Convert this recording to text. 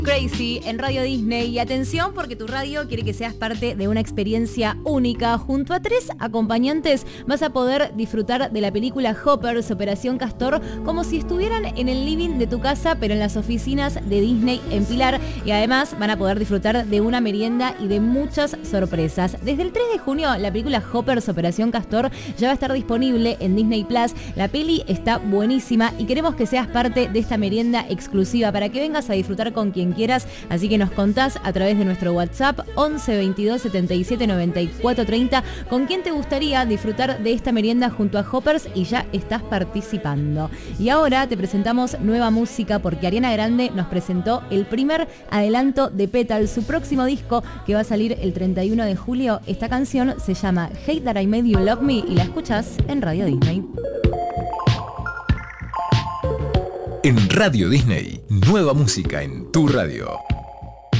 Crazy en Radio Disney. Y atención, porque tu radio quiere que seas parte de una experiencia única. Junto a 3 acompañantes vas a poder disfrutar de la película Hoppers, Operación Castor, como si estuvieran en el living de tu casa, pero en las oficinas de Disney en Pilar. Y además van a poder disfrutar de una merienda y de muchas sorpresas. Desde el 3 de junio, la película Hoppers, Operación Castor ya va a estar disponible en Disney Plus. La peli está buenísima y queremos que seas parte de esta merienda exclusiva para que vengas a disfrutar con quien quieras, así que nos contás a través de nuestro WhatsApp 11 22 77 94 30 con quién te gustaría disfrutar de esta merienda junto a Hoppers y ya estás participando. Y ahora te presentamos nueva música porque Ariana Grande nos presentó el primer adelanto de Petal, su próximo disco que va a salir el 31 de julio. Esta canción se llama Hate That I Made You Love Me y la escuchás en Radio Disney. En Radio Disney, nueva música en tu radio.